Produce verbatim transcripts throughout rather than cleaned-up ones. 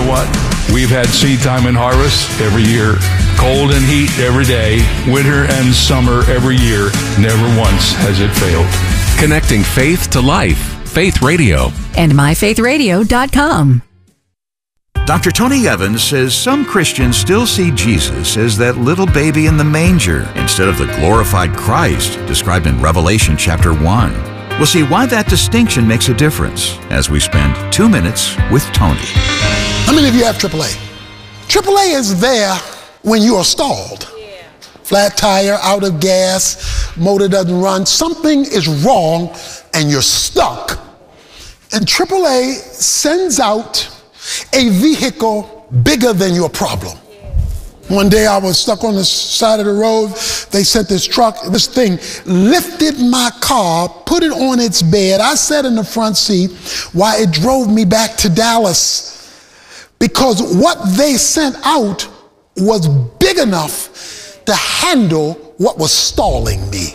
know what? We've had seed time and harvest every year, cold and heat every day, winter and summer every year. Never once has it failed. Connecting faith to life. Faith Radio. And my faith radio dot com. Doctor Tony Evans says some Christians still see Jesus as that little baby in the manger instead of the glorified Christ described in Revelation chapter one. We'll see why that distinction makes a difference as we spend two minutes with Tony. How many of you have triple A? triple A is there when you are stalled. Yeah. Flat tire, out of gas, motor doesn't run. Something is wrong and you're stuck. And triple A sends out a vehicle bigger than your problem. One day I was stuck on the side of the road. They sent this truck. This thing lifted my car, put it on its bed. I sat in the front seat while it drove me back to Dallas because what they sent out was big enough to handle what was stalling me.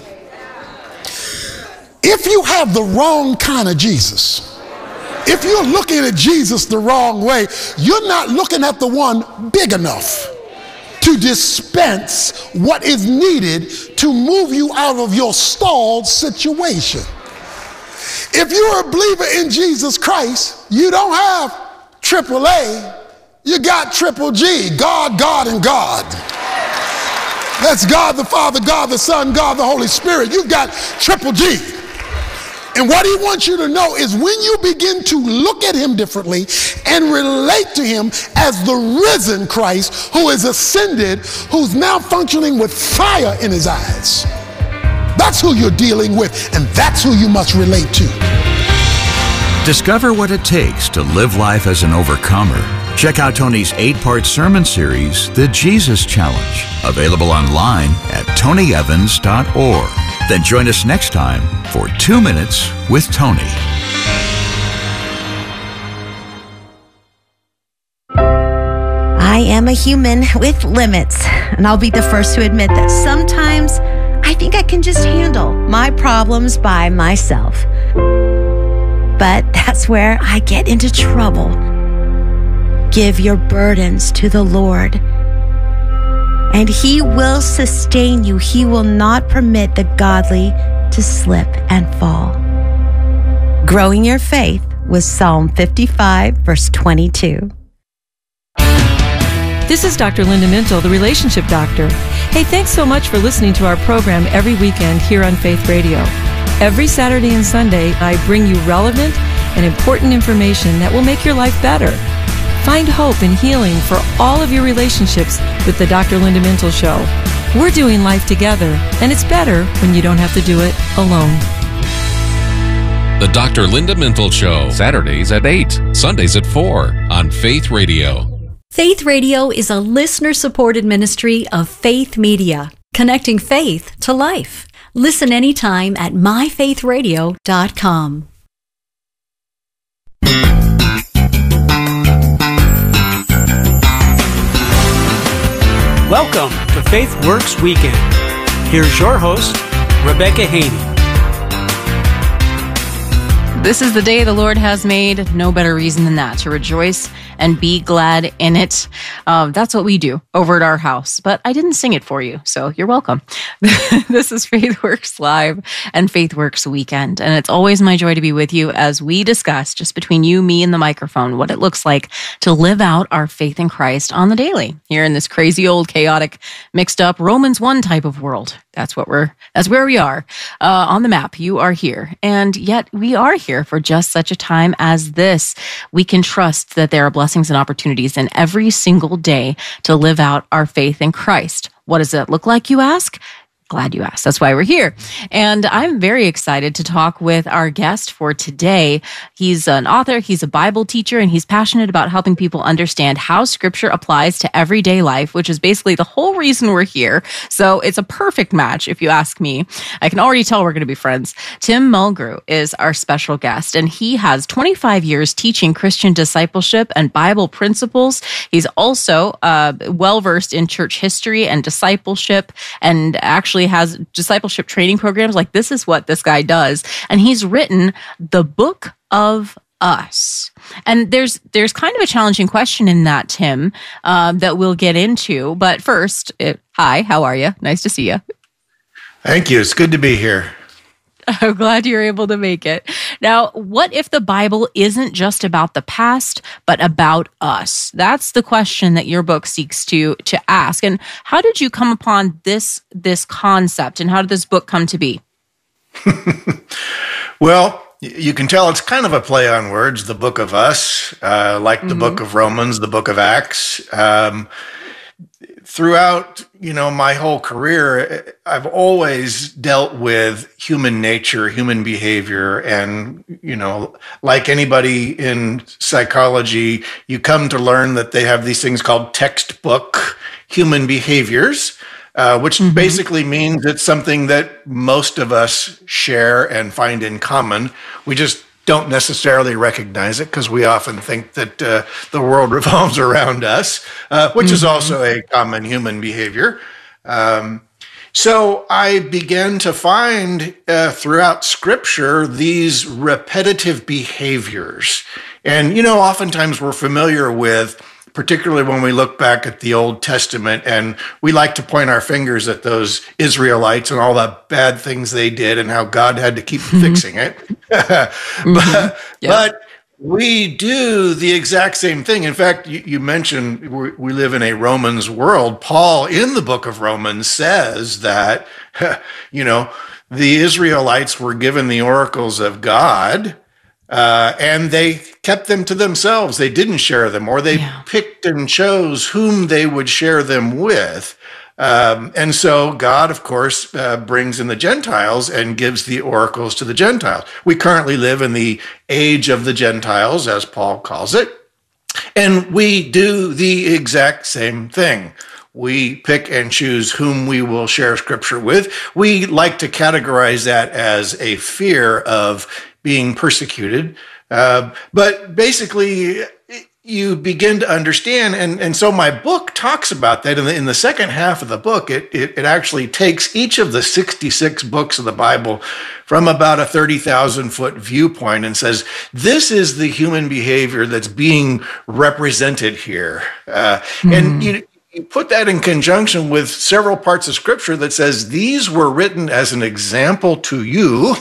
If you have the wrong kind of Jesus, if you're looking at Jesus the wrong way, you're not looking at the one big enough to dispense what is needed to move you out of your stalled situation. If you're a believer in Jesus Christ, you don't have triple A, you got triple G, God, God, and God. That's God the Father, God the Son, God the Holy Spirit. You've got triple G. And what he wants you to know is when you begin to look at him differently and relate to him as the risen Christ who is ascended, who's now functioning with fire in his eyes, that's who you're dealing with, and that's who you must relate to. Discover what it takes to live life as an overcomer. Check out Tony's eight-part sermon series, The Jesus Challenge, available online at tony evans dot org. Then join us next time for Two Minutes with Tony. I am a human with limits, and I'll be the first to admit that sometimes I think I can just handle my problems by myself. But that's where I get into trouble. Give your burdens to the Lord, and he will sustain you. He will not permit the godly to slip and fall. Growing your faith with Psalm fifty-five, verse twenty-two. This is Doctor Linda Mintle, the Relationship Doctor. Hey, thanks so much for listening to our program every weekend here on Faith Radio. Every Saturday and Sunday, I bring you relevant and important information that will make your life better. Find hope and healing for all of your relationships with the Doctor Linda Mintle Show. We're doing life together, and it's better when you don't have to do it alone. The Doctor Linda Mintle Show, Saturdays at eight, Sundays at four on Faith Radio. Faith Radio is a listener-supported ministry of Faith Media, connecting faith to life. Listen anytime at my faith radio dot com. Welcome to Faith Works Weekend. Here's your host, Rebecca Haney. This is the day the Lord has made. No better reason than that, to rejoice and be glad in it. Um, that's what we do over at our house. But I didn't sing it for you, so you're welcome. This is FaithWorks Live and FaithWorks Weekend. And it's always my joy to be with you as we discuss, just between you, me, and the microphone, what it looks like to live out our faith in Christ on the daily here in this crazy old, chaotic, mixed up Romans one type of world. That's what we're, that's where we are uh, on the map. You are here. And yet we are here for just such a time as this. We can trust that there are blessings and opportunities in every single day to live out our faith in Christ. What does that look like, you ask? Glad you asked. That's why we're here. And I'm very excited to talk with our guest for today. He's an author, he's a Bible teacher, and he's passionate about helping people understand how Scripture applies to everyday life, which is basically the whole reason we're here. So it's a perfect match, if you ask me. I can already tell we're going to be friends. Tim Mulgrew is our special guest, and he has twenty-five years teaching Christian discipleship and Bible principles. He's also uh, well-versed in church history and discipleship, and actually has discipleship training programs. Like, this is what this guy does. And he's written the book of us. And there's there's kind of a challenging question in that, Tim, um, that we'll get into. But first, it, hi, how are you? Nice to see you. Thank you. It's good to be here. I'm glad you're able to make it. Now, what if the Bible isn't just about the past, but about us? That's the question that your book seeks to to ask. And how did you come upon this this concept, and how did this book come to be? Well, you can tell it's kind of a play on words, the book of us, uh, like the mm-hmm. book of Romans, the book of Acts. Um, throughout, you know, my whole career, I've always dealt with human nature, human behavior, and, you know, like anybody in psychology, you come to learn that they have these things called textbook human behaviors. Uh, which mm-hmm. basically means it's something that most of us share and find in common. We just don't necessarily recognize it because we often think that uh, the world revolves around us, uh, which mm-hmm. is also a common human behavior. Um, so I began to find uh, throughout Scripture these repetitive behaviors. And, you know, oftentimes we're familiar with, particularly when we look back at the Old Testament, and we like to point our fingers at those Israelites and all the bad things they did and how God had to keep mm-hmm. fixing it. mm-hmm. But, yeah. but we do the exact same thing. In fact, you, you mentioned we, we live in a Romans world. Paul, in the book of Romans, says that, you know, the Israelites were given the oracles of God, Uh, and they kept them to themselves. They didn't share them, or they yeah. picked and chose whom they would share them with. Um, and so God, of course, uh, brings in the Gentiles and gives the oracles to the Gentiles. We currently live in the age of the Gentiles, as Paul calls it. And we do the exact same thing. We pick and choose whom we will share Scripture with. We like to categorize that as a fear of being persecuted. Uh, but basically, you begin to understand, and, and so my book talks about that. In the, in the second half of the book, it, it, it actually takes each of the sixty-six books of the Bible from about a thirty thousand foot viewpoint and says, this is the human behavior that's being represented here. Uh, mm-hmm. And you You put that in conjunction with several parts of Scripture that says these were written as an example to you,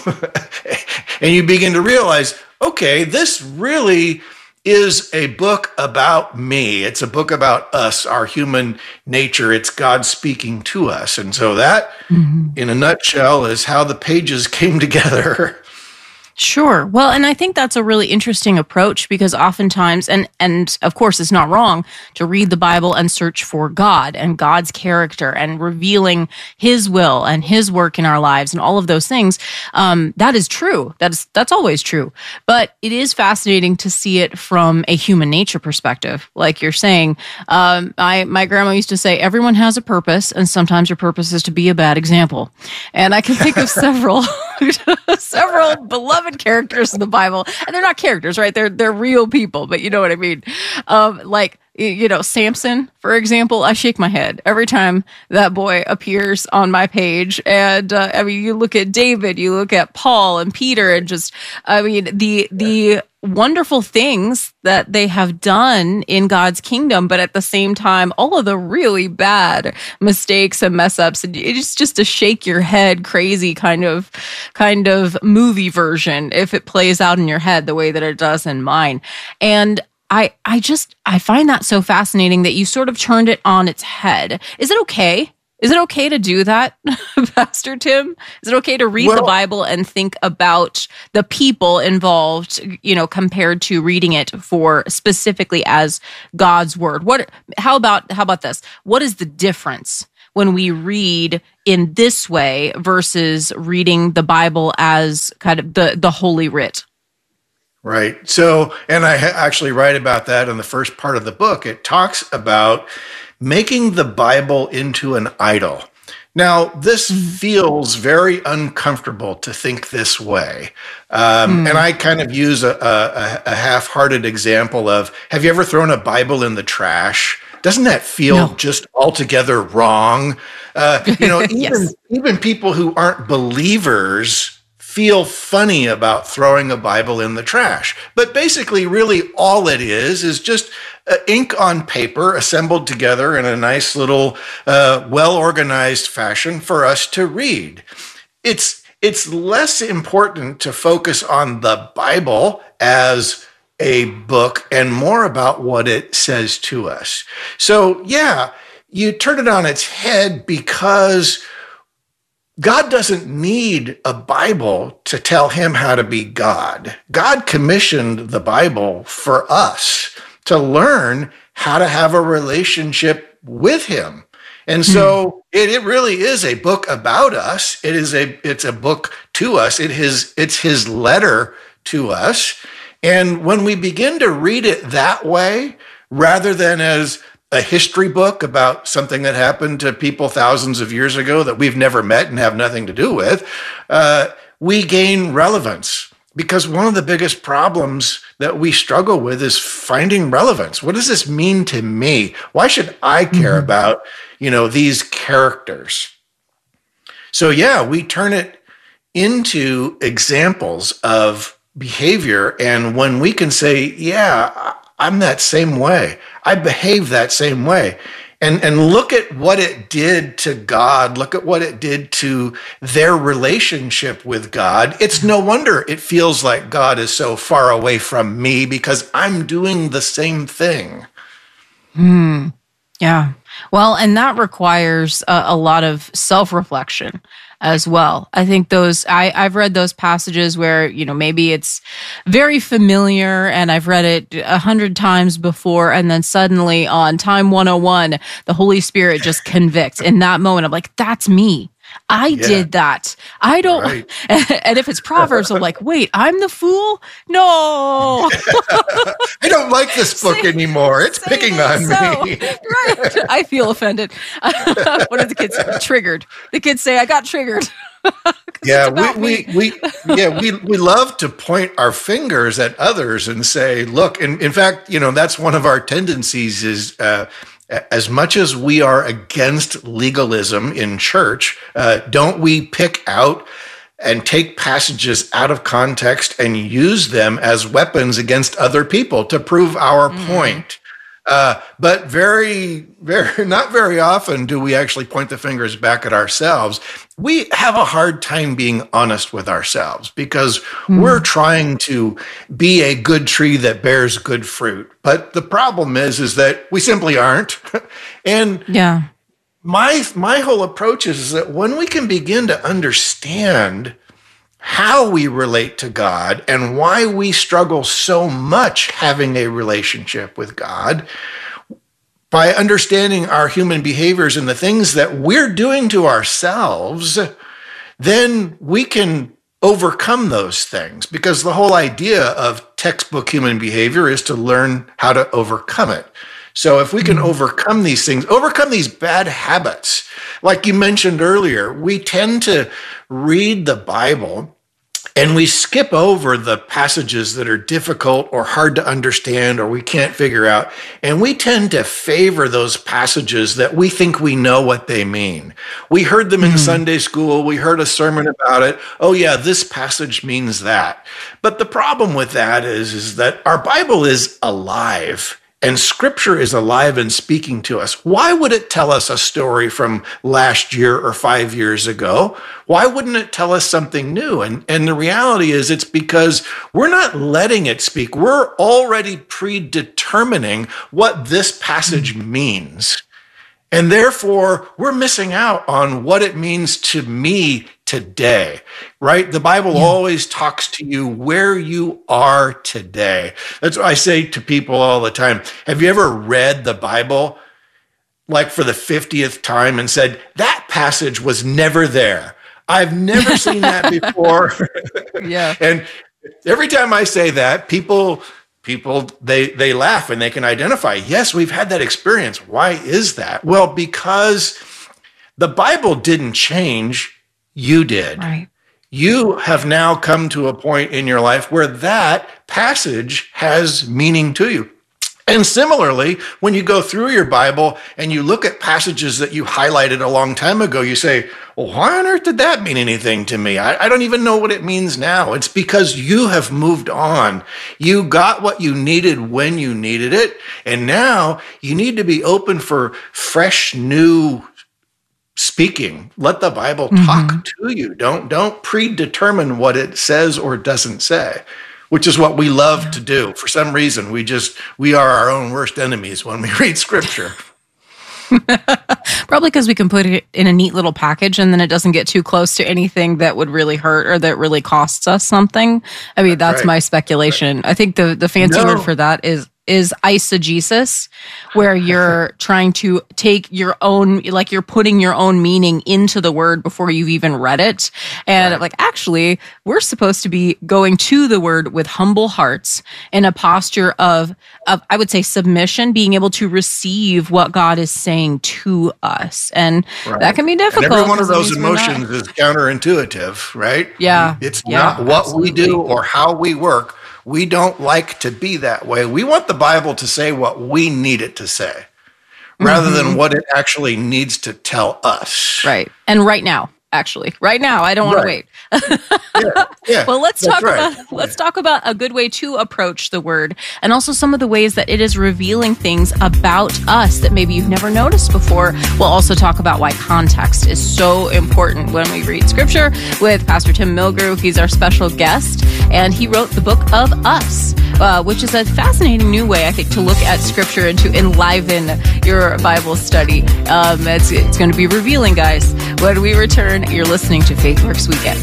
and you begin to realize, okay, this really is a book about me. It's a book about us, our human nature. It's God speaking to us. And so that, mm-hmm. in a nutshell, is how the pages came together. Sure. Well, and I think that's a really interesting approach because oftentimes, and and of course it's not wrong to read the Bible and search for God and God's character and revealing His will and His work in our lives and all of those things. Um, that is true. That's that's always true. But it is fascinating to see it from a human nature perspective. Like you're saying, um, I my grandma used to say, everyone has a purpose, and sometimes your purpose is to be a bad example. And I can think of several several beloved characters in the Bible, and they're not characters, right? They're they're real people, but you know what I mean. Um, like you know, Samson, for example. I shake my head every time that boy appears on my page, and uh, I mean, you look at David, you look at Paul and Peter, and just I mean the the wonderful things that they have done in God's kingdom, but at the same time, all of the really bad mistakes and mess ups. And it's just a shake your head crazy kind of, kind of movie version if it plays out in your head the way that it does in mine. And I, I just, I find that so fascinating that you sort of turned it on its head. Is it okay? Is it okay to do that, Pastor Tim? Is it okay to read well, the Bible and think about the people involved, you know, compared to reading it for specifically as God's word? What? How about how about this? What is the difference when we read in this way versus reading the Bible as kind of the the Holy Writ? Right. So, and I actually write about that in the first part of the book. It talks about making the Bible into an idol. Now, this feels very uncomfortable to think this way. Um, mm. And I kind of use a, a, a half-hearted example of, have you ever thrown a Bible in the trash? Doesn't that feel no. just altogether wrong? Uh, you know, even, yes. even people who aren't believers feel funny about throwing a Bible in the trash. But basically, really all it is is just uh, ink on paper assembled together in a nice little, uh, well-organized fashion for us to read. It's, it's less important to focus on the Bible as a book and more about what it says to us. So, yeah, you turn it on its head because God doesn't need a Bible to tell him how to be God. God commissioned the Bible for us to learn how to have a relationship with him. And so it, it really is a book about us. It is a it's a book to us. It is it's his letter to us. And when we begin to read it that way, rather than as a history book about something that happened to people thousands of years ago that we've never met and have nothing to do with, uh, we gain relevance. Because one of the biggest problems that we struggle with is finding relevance. What does this mean to me? Why should I care mm-hmm. about, you know, these characters? So yeah, we turn it into examples of behavior. And when we can say, yeah, I'm that same way. I behave that same way. And, and look at what it did to God. Look at what it did to their relationship with God. It's no wonder it feels like God is so far away from me because I'm doing the same thing. Hmm. Yeah. Well, and that requires a, a lot of self-reflection as well. I think those, I, I've read those passages where, you know, maybe it's very familiar and I've read it a hundred times before. And then suddenly on time one oh one, the Holy Spirit just convicts. In that moment, I'm like, that's me. I yeah. did that. I don't. Right. And if it's Proverbs, I'm like, wait, I'm the fool? No. I don't like this book Say, anymore. It's picking on so. me. Right. I feel offended. What do the kids say? Triggered. The kids say, I got triggered. Yeah, we, we, we, yeah, we, we love to point our fingers at others and say, look, and in fact, you know, that's one of our tendencies is, uh, as much as we are against legalism in church, uh, don't we pick out and take passages out of context and use them as weapons against other people to prove our mm. point? Uh, but very, very, not very often do we actually point the fingers back at ourselves. We have a hard time being honest with ourselves because mm. we're trying to be a good tree that bears good fruit. But the problem is, is that we simply aren't. And yeah, my, my whole approach is, is that when we can begin to understand how we relate to God and why we struggle so much having a relationship with God, by understanding our human behaviors and the things that we're doing to ourselves, then we can overcome those things. Because the whole idea of textbook human behavior is to learn how to overcome it. So if we can overcome these things, overcome these bad habits, like you mentioned earlier, we tend to read the Bible and we skip over the passages that are difficult or hard to understand or we can't figure out. And we tend to favor those passages that we think we know what they mean. We heard them in mm-hmm. Sunday school. We heard a sermon about it. Oh yeah, this passage means that. But the problem with that is, is that our Bible is alive. And Scripture is alive and speaking to us. Why would it tell us a story from last year or five years ago? Why wouldn't it tell us something new? And, and the reality is it's because we're not letting it speak. We're already predetermining what this passage means. And therefore, we're missing out on what it means to me today, right? The Bible yeah. always talks to you where you are today. That's what I say to people all the time. Have you ever read the Bible like for the fiftieth time and said, that passage was never there? I've never seen that before. Yeah. And every time I say that, people... People, they, they laugh and they can identify, yes, we've had that experience. Why is that? Well, because the Bible didn't change, you did. Right. You have now come to a point in your life where that passage has meaning to you. And similarly, when you go through your Bible and you look at passages that you highlighted a long time ago, you say, well, why on earth did that mean anything to me? I, I don't even know what it means now. It's because you have moved on. You got what you needed when you needed it. And now you need to be open for fresh, new speaking. Let the Bible talk mm-hmm. to you. Don't, don't predetermine what it says or doesn't say, which is what we love yeah. to do. For some reason, we just, we are our own worst enemies when we read scripture. Probably because we can put it in a neat little package and then it doesn't get too close to anything that would really hurt or that really costs us something. I mean, that's, that's right. my speculation. Right. I think the, the fancy no. word for that is is eisegesis, where you're trying to take your own, like you're putting your own meaning into the word before you've even read it. And right. like, actually, we're supposed to be going to the word with humble hearts in a posture of, of, I would say, submission, being able to receive what God is saying to us. And right. that can be difficult. And every one of those emotions is counterintuitive, right? Yeah. It's yeah, not what absolutely. we do or how we work. We don't like to be that way. We want the Bible to say what we need it to say rather mm-hmm. than what it actually needs to tell us. Right. And right now, actually, right now, I don't want right. to wait. yeah. Yeah. Well, let's That's talk right. about let's talk about a good way to approach the word and also some of the ways that it is revealing things about us that maybe you've never noticed before. We'll also talk about why context is so important when we read scripture with Pastor Tim Milgrew. He's our special guest, and he wrote the book of Us, uh, which is a fascinating new way, I think, to look at scripture and to enliven your Bible study. Um, it's it's going to be revealing, guys. When we return, you're listening to FaithWorks Weekend.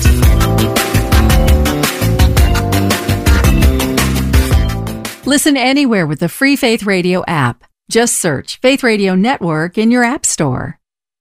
Listen anywhere with the free Faith Radio app. Just search Faith Radio Network in your app store.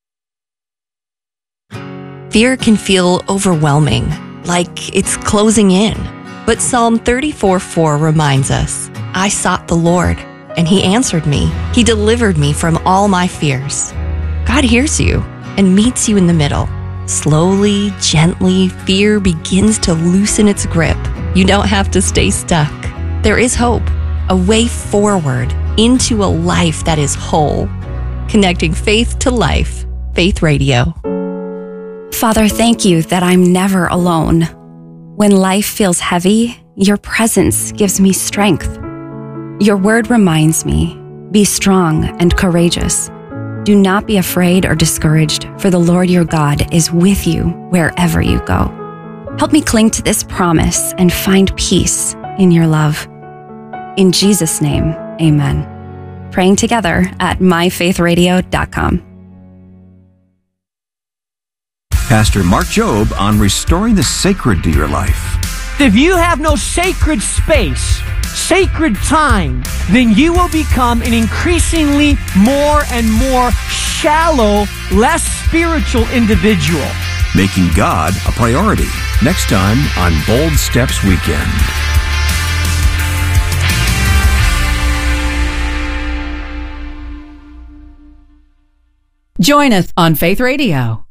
Fear can feel overwhelming, like it's closing in. But Psalm thirty-four four reminds us, I sought the Lord, and He answered me. He delivered me from all my fears. God hears you and meets you in the middle. Slowly, gently, fear begins to loosen its grip. You don't have to stay stuck. There is hope, a way forward into a life that is whole. Connecting faith to life. Faith Radio. Father, thank you that I'm never alone. When life feels heavy, your presence gives me strength. Your word reminds me, be strong and courageous. Do not be afraid or discouraged, for the Lord your God is with you wherever you go. Help me cling to this promise and find peace in your love. In Jesus' name, amen. Praying together at my faith radio dot com. Pastor Mark Jobe on restoring the sacred to your life. If you have no sacred space, sacred time, then you will become an increasingly more and more shallow, less spiritual individual. Making God a priority. Next time on Bold Steps Weekend. Join us on Faith Radio.